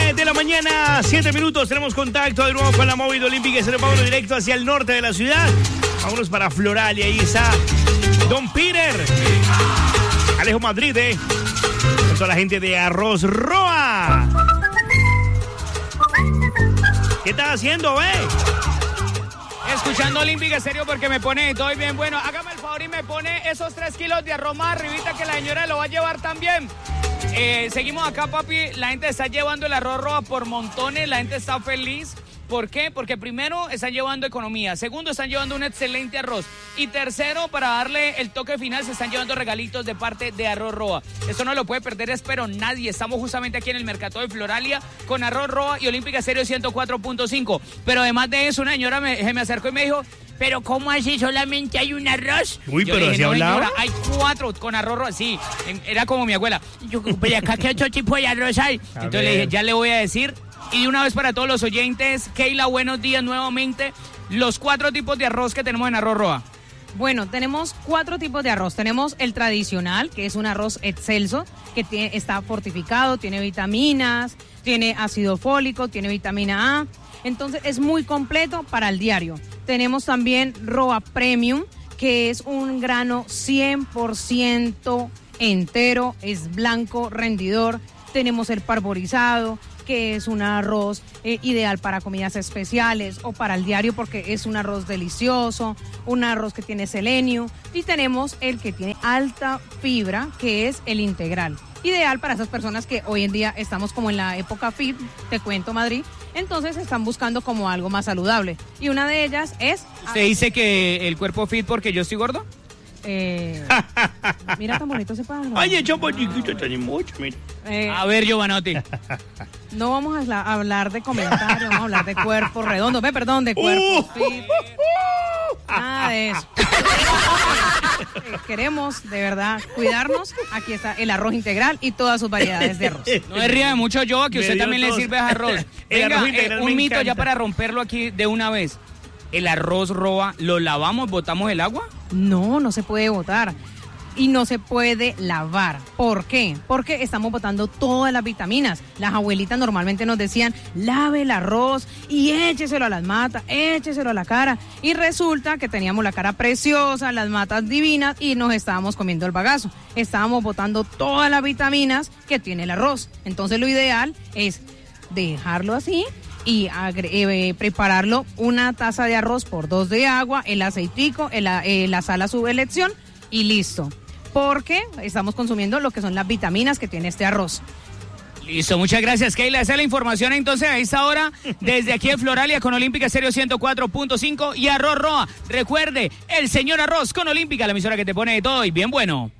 9 de la mañana, 7 minutos. Tenemos contacto de nuevo con la móvil olímpica y se lo vamos directo hacia el norte de la ciudad. Vámonos para Floral y ahí está Don Peter. Alejo Madrid, con toda la gente de Arroz Roa. ¿Qué estás haciendo, Escuchando Olímpica Estéreo porque me pone todo bien bueno. Hágame el favor y me pone esos 3 kilos de arroz más arribita que la señora lo va a llevar también. Seguimos acá, papi. La gente está llevando el arroz Roa por montones. La gente está feliz. ¿Por qué? Porque primero están llevando economía, segundo están llevando un excelente arroz y tercero, para darle el toque final, se están llevando regalitos de parte de Arroz Roa. Esto no lo puede perder, espero nadie. Estamos justamente aquí en el Mercado de Floralia con Arroz Roa y Olímpica Estéreo 104.5. Pero además de eso, una señora me acercó y me dijo, ¿pero cómo así solamente hay un arroz? Uy, yo pero así hablaba. Hay 4 con Arroz Roa, sí, era como mi abuela. Yo, pero acá qué otro tipo de arroz hay. Entonces le dije, ya le voy a decir. Y de una vez para todos los oyentes, Keila, buenos días nuevamente. Los 4 tipos de arroz que tenemos en Arroz Roa. Bueno, tenemos 4 tipos de arroz. Tenemos el tradicional, que es un arroz excelso, que está fortificado, tiene vitaminas, tiene ácido fólico, tiene vitamina A. Entonces es muy completo para el diario. Tenemos también Roa Premium, que es un grano 100% entero, es blanco, rendidor. Tenemos el parborizado, que es un arroz ideal para comidas especiales o para el diario porque es un arroz delicioso, un arroz que tiene selenio, y tenemos el que tiene alta fibra, que es el integral. Ideal para esas personas que hoy en día estamos como en la época fit, te cuento, Madrid, entonces están buscando como algo más saludable. Y una de ellas es... ¿Usted dice que el cuerpo fit porque yo estoy gordo? Mira tan bonito ese pájaro. Oye, chopo chiquito, tiene mucho, mira. A ver, Giovanotti. No vamos a hablar de comentarios, vamos a hablar de cuerpo redondo. De cuerpo fit. Nada de eso. Queremos, de verdad, cuidarnos. Aquí está el arroz integral y todas sus variedades de arroz. No se ría de mucho, yo, que usted también le sirve arroz. Venga, arroz integral un mito encanta. ya para romperlo aquí de una vez. ¿El arroz Roa lo lavamos, botamos el agua? No, no se puede botar. Y no se puede lavar. ¿Por qué? Porque estamos botando todas las vitaminas. Las abuelitas normalmente nos decían, lave el arroz y écheselo a las matas, écheselo a la cara. Y resulta que teníamos la cara preciosa, las matas divinas y nos estábamos comiendo el bagazo. Estábamos botando todas las vitaminas que tiene el arroz. Entonces lo ideal es dejarlo así y prepararlo 1 taza de arroz por 2 de agua, el aceitico, la sal a su elección y listo. Porque estamos consumiendo lo que son las vitaminas que tiene este arroz. Listo, muchas gracias, Keila. Esa es la información entonces a esta hora desde aquí en Floralia con Olímpica Estéreo 104.5 y Arroz Roa. Recuerde, el señor Arroz con Olímpica, la emisora que te pone de todo y bien bueno.